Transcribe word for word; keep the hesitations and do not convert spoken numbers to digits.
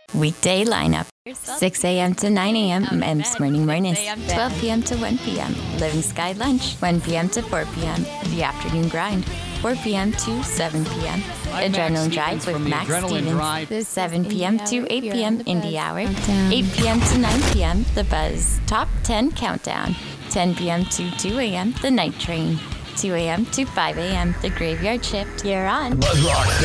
Weekday lineup. six a.m. to nine a.m. Men's Morning Mornings. twelve p.m. to one p.m. Living Sky Lunch. one p.m. to four p.m. The Afternoon Grind. four p.m. to seven p.m. Adrenaline Drive with Max Stevens. seven p.m. to eight p.m. Indie Hour. eight p.m. to nine p.m. The Buzz Top ten Countdown. ten p.m. to two a.m. The Night Train. two a.m. to five a.m. The Graveyard Shift. You're on. Buzz Rock